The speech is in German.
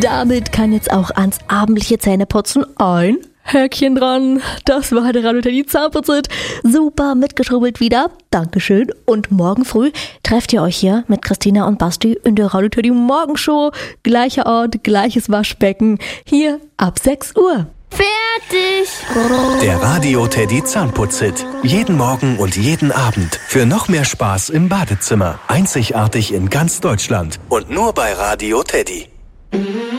Damit kann jetzt auch ans abendliche Zähneputzen ein Häkchen dran. Das war der Radio Teddy Zahnputz. Super mitgeschrubbelt wieder. Dankeschön. Und morgen früh trefft ihr euch hier mit Christina und Basti in der Radio Teddy Morgenshow. Gleicher Ort, gleiches Waschbecken. Hier ab 6 Uhr. Fertig! Der Radio Teddy Zahnputz-Hit. Jeden Morgen und jeden Abend. Für noch mehr Spaß im Badezimmer. Einzigartig in ganz Deutschland. Und nur bei Radio Teddy.